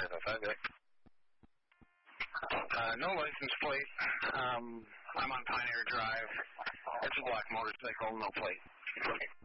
555, no license plate. I'm on Pioneer Drive. It's a black motorcycle, no plate.